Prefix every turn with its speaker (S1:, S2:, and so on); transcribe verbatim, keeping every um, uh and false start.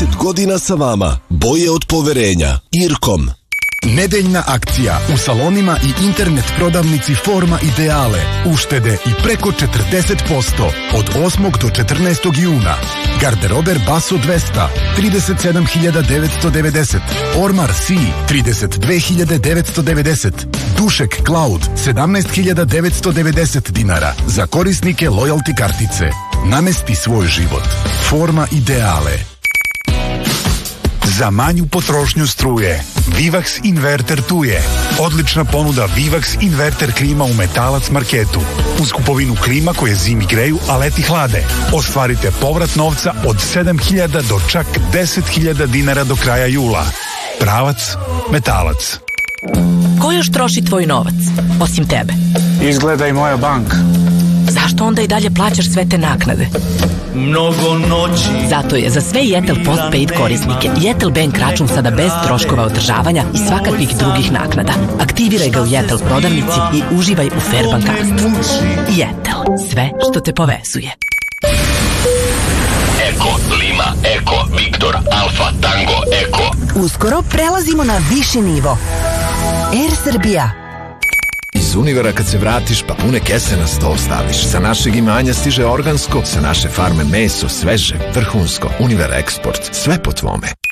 S1: trideset godina sa vama. Boje od poverenja. Irkom.
S2: Nedeljna akcija u salonima i internet prodavnici Forma Ideale. Uštede i preko četrdeset posto od osmog do četrnaestog juna. Garderober Basso dvesta, trideset sedam hiljada devetsto devedeset. Ormar C, trideset dve hiljade devetsto devedeset. Dušek Cloud, sedamnaest hiljada devetsto devedeset dinara za korisnike loyalty kartice. Namesti svoj život. Forma Ideale. Za manju potrošnju struje Vivax Inverter tu je. Odlična ponuda Vivax Inverter klima u Metalac marketu. Uz kupovinu klima koje zimi greju, a leti hlade. Ostvarite povrat novca od sedam hiljada do čak deset hiljada dinara do kraja jula. Pravac Metalac.
S3: Ko još troši tvoj novac, osim tebe?
S4: Izgleda i moja banka.
S3: Zašto onda i dalje plaćaš sve te naknade?
S5: Mnogo noći.
S3: Zato je za sve Jetel Postpaid korisnike Jetel Bank račun sada bez troškova održavanja i svakakvih drugih naknada. Aktiviraj ga u Jetel prodavnici i uživaj u fair bankarstvu. Jetel, sve što te povezuje.
S6: Eko, Lima, Eko, Viktor, Alfa, Tango, Eko.
S7: Uskoro prelazimo na viši nivo. Air Srbija.
S8: Iz Univera kad se vratiš pa pune kese na sto staviš. Sa našeg imanja stiže organsko, sa naše farme meso, sveže, vrhunsko. Univer Eksport, sve po tvome.